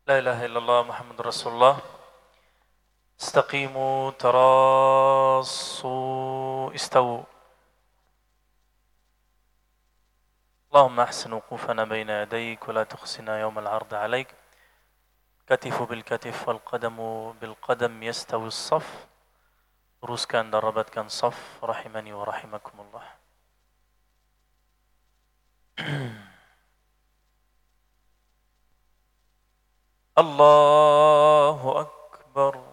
لا إله إلا الله محمد رسول الله. استقيموا تراصوا استووا. اللهم أحسن وقوفنا بين يديك ولا تخزنا يوم العرض عليك. كتف بالكتف والقدم بالقدم يستوي الصف. teruskan dan rabatkan saf rahimani wa rahimakumullah. Allahu Akbar.